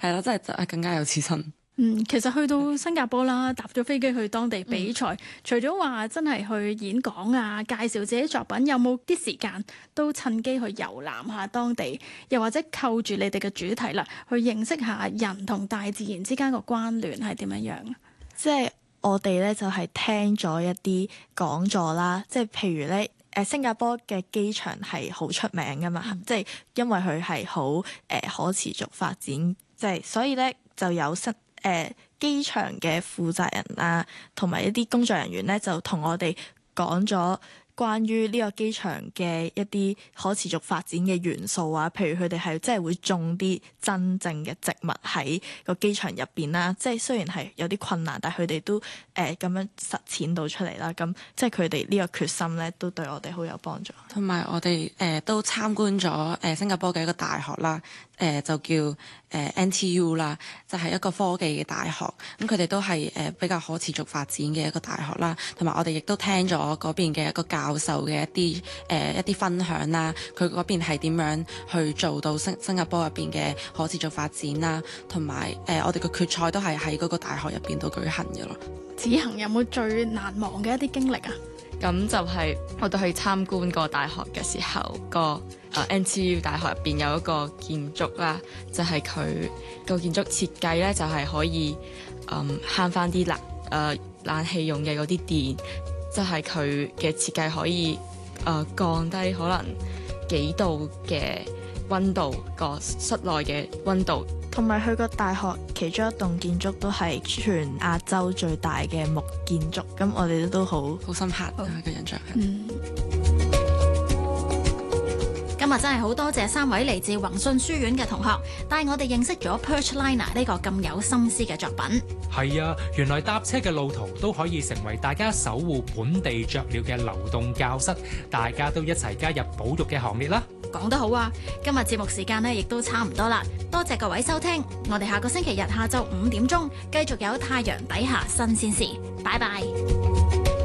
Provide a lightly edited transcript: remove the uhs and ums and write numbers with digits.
係啦，真係更加有刺身。 其實去到新加坡啦，搭咗飛機去當地比賽，除咗話真係去演講啊，介紹自己作品，有冇啲時間都趁機去遊覽下當地，又或者扣住你哋嘅主題啦，去認識下人同大自然之間個關聯係點樣樣？ 即係我哋咧就係聽咗一啲講座啦，即係譬如咧新加坡嘅機場係好出名噶嘛，即係因為佢係好可持續發展，即係所以咧就有機場嘅負責人啊，同埋一啲工作人員咧，就同我哋講咗關於呢個機場嘅一啲可持續發展嘅元素啊，譬如佢哋係真係會種啲真正嘅植物喺個機場入邊啦，即係雖然係有啲困難，但係佢哋都咁樣實踐到出嚟啦。咁即係佢哋呢個決心咧，都對我哋好有幫助。 同埋我哋都參觀咗新加坡嘅一個大學啦，就叫NTU 啦，就係一個科技嘅大學。咁佢哋都係比較可持續發展嘅一個大學啦。同埋我哋亦都聽咗嗰邊嘅一個教授嘅一啲分享啦，佢嗰邊係點樣去做到新加坡入邊嘅可持續發展啦，同埋我哋嘅決賽都係喺嗰個大學入邊度舉行嘅咯。 子恒有冇最難忘嘅一啲經歷啊？ 咁就係我哋去參觀個大學嘅時候，個NTU 大學入邊有一個建築啦，就係佢個建築設計咧，就係可以慳翻啲冷氣用嘅嗰啲電，就係佢嘅設計可以降低可能幾度嘅溫度，個室內嘅溫度。 同埋佢個大學其中一棟建築都係全亞洲最大嘅木建築，咁我哋都好深刻嘅印象。 今日真係好多謝3位嚟自宏信書院嘅同學，帶我哋認識咗 Perchliner 呢個咁有心思嘅作品。 係啊，原來搭車嘅路途都可以成為大家守護本地雀鳥嘅流動教室，大家都一齊加入保育嘅行列啦。 講得好啊！今日節目時間呢亦都差唔多啦，多謝各位收聽，我哋下個星期日下晝5點鐘繼續有太陽底下新鮮事，拜拜。